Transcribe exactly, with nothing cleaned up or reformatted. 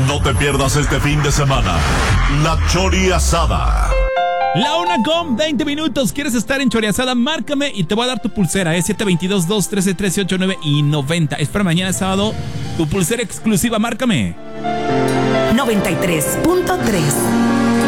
No te pierdas este fin de semana la Choriasada. La una con veinte minutos. ¿Quieres estar en Choriasada? Márcame y te voy a dar tu pulsera. Es siete dos dos, dos uno tres, uno tres ocho nueve y noventa. Es para mañana sábado. Tu pulsera exclusiva, márcame. noventa y tres punto tres